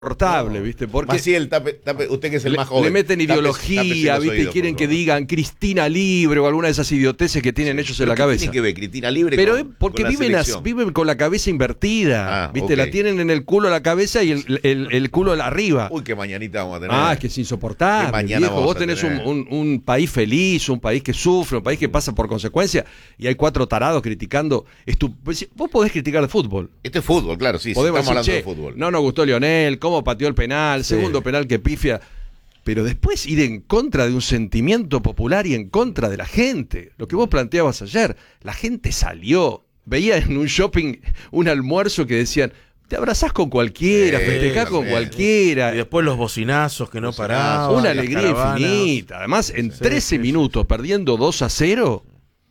insoportable, ¿viste? Porque Maciel, usted que es el más joven. Le meten ideología, ¿viste? Oídos, y quieren que digan Cristina Libre o alguna de esas idioteces que tienen ellos en la cabeza. Tiene que ver Cristina Libre pero porque con viven con la cabeza invertida, ¿viste? Okay. La tienen en el culo la cabeza y el culo arriba. Uy, qué mañanita vamos a tener. Es que es insoportable, viejo. Vos tenés un país feliz, un país que sufre, un país que pasa por consecuencias, y hay 4 tarados criticando. Vos podés criticar de fútbol. Esto es fútbol, claro, sí, estamos hablando de fútbol. No nos gustó Lionel, cómo pateó el penal, segundo penal que pifia. Pero después ir en contra de un sentimiento popular y en contra de la gente. Lo que vos planteabas ayer, la gente salió. Veía en un shopping un almuerzo que decían: te abrazás con cualquiera, festejás con cualquiera. Y después los bocinazos que no paraban. Una alegría infinita. Además, en 13 minutos, perdiendo 2-0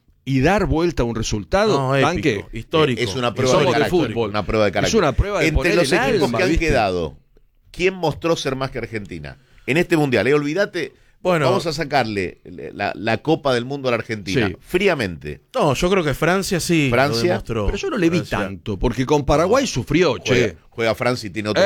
y dar vuelta a un resultado épico, histórico. Es una prueba de carácter. Fútbol. Una prueba de carácter. Es una prueba de entre los equipos alma, que han ¿viste? quedado, ¿quién mostró ser más que Argentina? En este mundial, olvídate. Bueno, vamos a sacarle la Copa del Mundo a la Argentina, fríamente. No, yo creo que Francia sí. Francia, lo demostró. Pero yo no le vi tanto, porque con Paraguay sufrió, juega Francia y tiene otro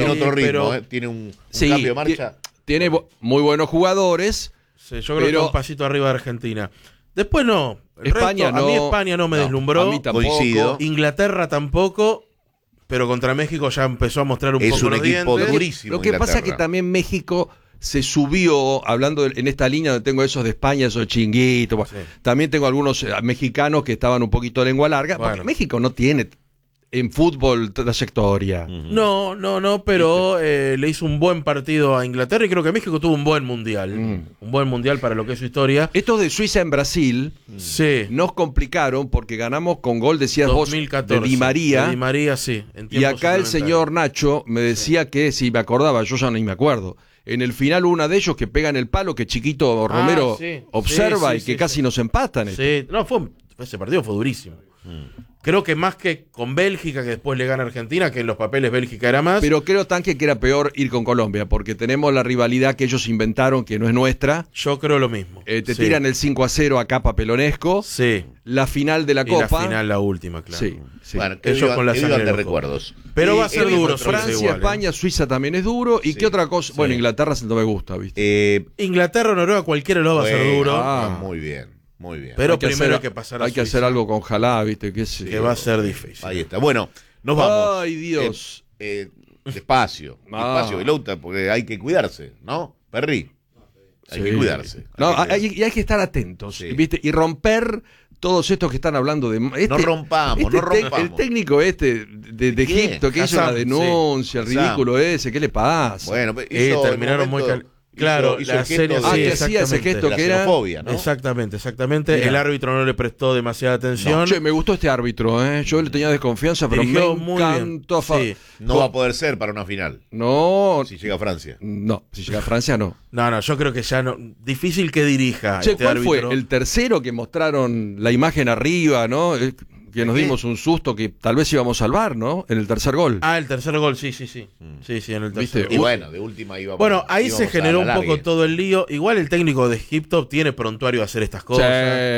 ritmo. Tiene un cambio de marcha. Tiene muy buenos jugadores. Sí, yo creo que un pasito arriba de Argentina. Después no. España no. A mí España no me deslumbró. A mí tampoco. Coincido. Inglaterra tampoco. Pero contra México ya empezó a mostrar un poco los dientes. Es un equipo durísimo. Lo que pasa es que también México se subió, hablando en esta línea donde tengo esos de España, esos chinguitos. También tengo algunos mexicanos que estaban un poquito de lengua larga. Porque México no tiene en fútbol trayectoria. No, pero le hizo un buen partido a Inglaterra y creo que México tuvo un buen mundial. Un buen mundial para lo que es su historia. Estos de Suiza en Brasil nos complicaron porque ganamos con gol, decías 2014, vos, de Di María. De Di María, sí. Y acá el señor Nacho me decía que, si me acordaba, yo ya ni me acuerdo, en el final una de ellos que pega en el palo, que Chiquito Romero observa y que casi nos empatan. Sí, no, ese partido fue durísimo. Creo que más que con Bélgica, que después le gana a Argentina, que en los papeles Bélgica era más. Pero creo, Tanque, que era peor ir con Colombia, porque tenemos la rivalidad que ellos inventaron, que no es nuestra. Yo creo lo mismo. Te tiran el 5-0 acá papelonesco. Sí. La final de la Copa. La final, la última, claro. Sí. Bueno, ellos con la sangre de recuerdos. Pero va a ser duro. Francia, España, Suiza también es duro. ¿Y qué otra cosa? Bueno, Inglaterra no me gusta, ¿viste? Inglaterra, Noruega, cualquiera lo va a hacer duro. Muy bien. Muy bien. Pero primero hay que pasar a Hay que hacer algo con Jalá, ¿viste? Que va a ser difícil. Ahí está. Bueno, nos vamos. Ay, Dios. Despacio. Despacio, Vilauta, porque hay que cuidarse, ¿no? Perry. Hay que cuidarse. Y hay que estar atentos, ¿viste? Y romper todos estos que están hablando de... no rompamos. El técnico de Egipto que hizo la denuncia, el ridículo ese, ¿qué le pasa? Bueno, terminaron muy... Claro, hizo la serie que hacía ese gesto que era xenofobia, ¿no? Exactamente. Mira. El árbitro no le prestó demasiada atención. Me gustó este árbitro, yo le tenía desconfianza, pero me encantó. No va a poder ser para una final. No. Si llega a Francia. No, si llega a Francia no. No, yo creo que ya no. Difícil que dirija este ¿cuál árbitro? fue? El tercero que mostraron la imagen arriba, ¿no? Que nos dimos un susto que tal vez íbamos a salvar, ¿no? En el tercer gol. El tercer gol, sí. Sí, en el tercer gol. Y bueno, de última íbamos. Bueno, ahí se generó un poco todo el lío. Igual el técnico de Egipto tiene prontuario a hacer estas cosas.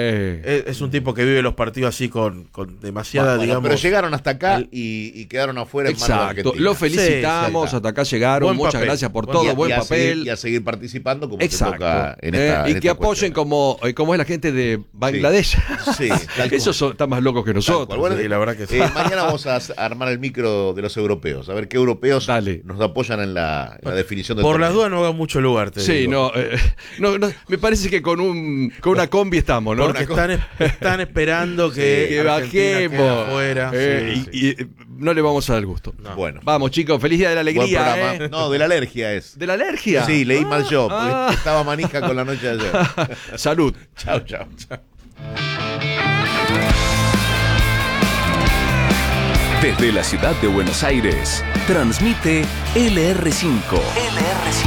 Es un tipo que vive los partidos así con demasiada, digamos. Pero llegaron hasta acá y quedaron afuera en manos de Argentina. Lo felicitamos, hasta acá llegaron. Muchas gracias por todo, buen papel. Y a seguir participando como se toca en esta. Y que apoyen como es la gente de Bangladesh. Sí, esos están más locos que nosotros. Bueno, la verdad que sí. Mañana vamos a armar el micro de los europeos, a ver qué europeos nos apoyan en la definición del Por las dudas no haga mucho lugar, te digo. No, me parece que con una combi estamos, ¿no? Porque están esperando que bajemos afuera. Y no le vamos a dar el gusto. No. Bueno. Vamos, chicos, feliz día de la alegría. No, de la alergia es. ¿De la alergia? Sí, leí mal yo, porque estaba manija con la noche de ayer. Salud. Chao. Desde la ciudad de Buenos Aires, transmite LR5.